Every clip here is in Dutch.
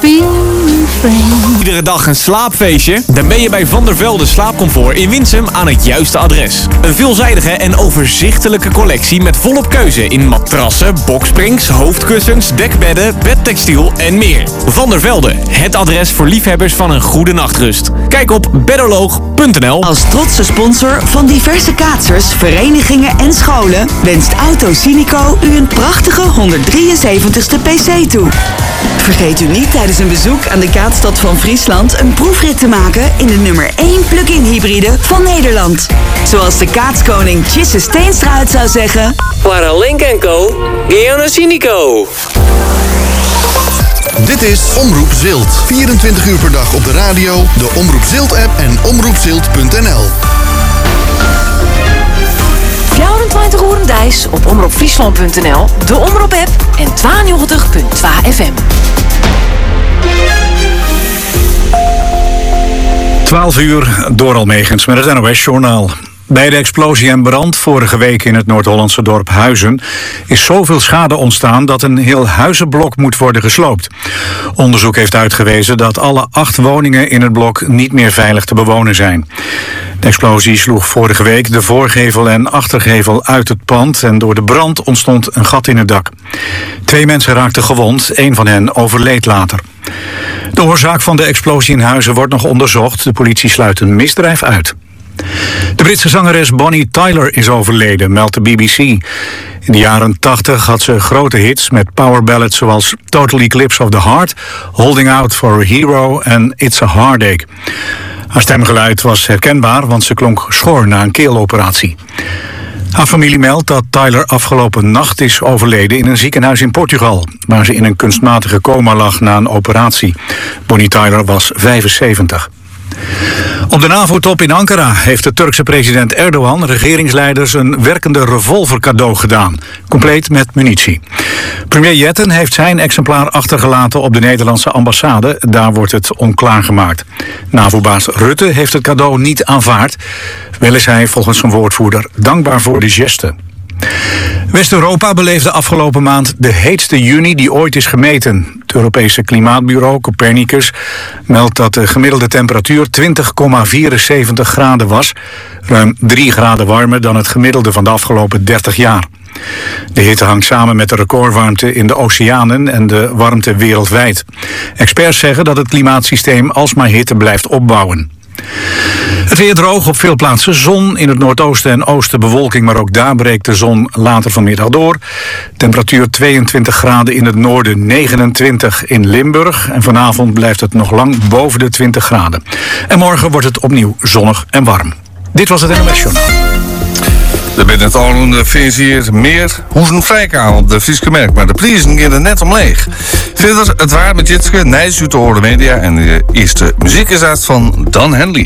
Iedere dag een slaapfeestje? Dan ben je bij Van der Velde Slaapcomfort in Winsum aan het juiste adres. Een veelzijdige en overzichtelijke collectie met volop keuze in matrassen, boksprings, hoofdkussens, dekbedden, bedtextiel en meer. Van der Velde, het adres voor liefhebbers van een goede nachtrust. Kijk op bedderloog.nl. Als trotse sponsor van diverse kaatsers, verenigingen en scholen wenst Auto Cynico u een prachtige 173ste PC toe. Vergeet u niet tijdens een bezoek aan de Kaatstad van Friesland een proefrit te maken in de nummer 1 plug-in hybride van Nederland. Zoals de kaatskoning Tjisse Steenstra het zou zeggen: Para Link & Co, Geo Cynico. Dit is Omroep Zilt. 24 uur per dag op de radio, de Omroep Zilt-app en omroepzilt.nl. 24 uur dijs op omroepfriesland.nl, de Omroep-app en 92.2 FM. 12 uur, Doral Megens met het NOS-journaal. Bij de explosie en brand vorige week in het Noord-Hollandse dorp Huizen is zoveel schade ontstaan dat een heel huizenblok moet worden gesloopt. Onderzoek heeft uitgewezen dat alle 8 woningen in het blok niet meer veilig te bewonen zijn. De explosie sloeg vorige week de voorgevel en achtergevel uit het pand en door de brand ontstond een gat in het dak. 2 mensen raakten gewond, 1 van hen overleed later. De oorzaak van de explosie in Huizen wordt nog onderzocht. De politie sluit een misdrijf uit. De Britse zangeres Bonnie Tyler is overleden, meldt de BBC. In de jaren 80 had ze grote hits met powerballads zoals Total Eclipse of the Heart, Holding Out for a Hero en It's a Heartache. Haar stemgeluid was herkenbaar, want ze klonk schor na een keeloperatie. Haar familie meldt dat Tyler afgelopen nacht is overleden in een ziekenhuis in Portugal, waar ze in een kunstmatige coma lag na een operatie. Bonnie Tyler was 75. Op de NAVO-top in Ankara heeft de Turkse president Erdogan regeringsleiders een werkende revolver cadeau gedaan, compleet met munitie. Premier Jetten heeft zijn exemplaar achtergelaten op de Nederlandse ambassade. Daar wordt het onklaargemaakt. NAVO-baas Rutte heeft het cadeau niet aanvaard. Wel is hij volgens zijn woordvoerder dankbaar voor de geste. West-Europa beleefde afgelopen maand de heetste juni die ooit is gemeten. Het Europese Klimaatbureau Copernicus meldt dat de gemiddelde temperatuur 20,74 graden was. Ruim 3 graden warmer dan het gemiddelde van de afgelopen 30 jaar. De hitte hangt samen met de recordwarmte in de oceanen en de warmte wereldwijd. Experts zeggen dat het klimaatsysteem alsmaar hitte blijft opbouwen. Het weer droog, op veel plaatsen zon. In het noordoosten en oosten bewolking, maar ook daar breekt de zon later vanmiddag door. Temperatuur 22 graden in het noorden, 29 in Limburg. En vanavond blijft het nog lang boven de 20 graden. En morgen wordt het opnieuw zonnig en warm. Dit was het NOS Journaal. De binnentalende vizier meer hoezenvrijk aan op de Frieske merk, maar de prijzen gingen net omleeg. Verder het waar met Jitske, Nijs uit de Hoorde Media en de eerste muziek is uit van Dan Henley.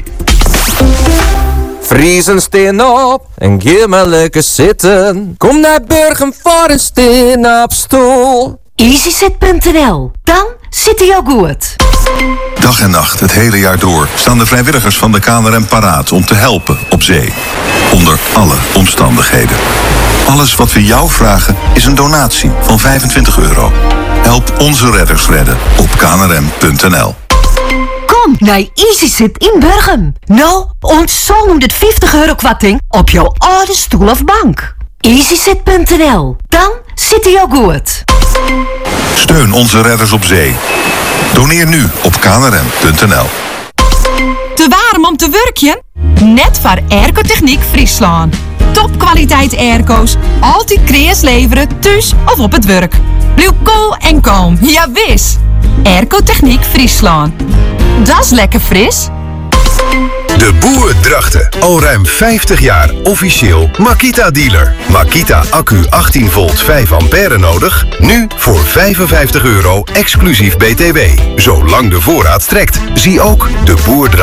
Friesen steen op en geef maar lekker zitten. Kom naar Burgum voor een steen op stoel. EasySet.nl, dan zit hij ook goed. Dag en nacht, het hele jaar door, staan de vrijwilligers van de KNRM paraat om te helpen op zee. Onder alle omstandigheden. Alles wat we jou vragen is een donatie van €25. Help onze redders redden op knrm.nl. Kom naar EasySet in Burgum. Nou, ontzo'n het €50 kwarting op jouw oude stoel of bank. EasySet.nl, dan zit hij ook goed. Steun onze redders op zee. Doneer nu op knrm.nl. Te warm om te werken? Net voor Airco-Techniek Friesland. Topkwaliteit airco's, altijd kreeg leveren, thuis of op het werk. Blijf cool en kalm, ja wis. Airco-Techniek Friesland. Dat is lekker fris. De Boerdrachten. Al ruim 50 jaar officieel Makita-dealer. Makita accu 18 volt 5 ampère nodig? Nu voor €55 exclusief BTW. Zolang de voorraad strekt. Zie ook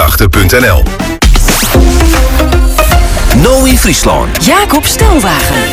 deboerdrachten.nl. Nou in Friesland. Jacob Stelwagen.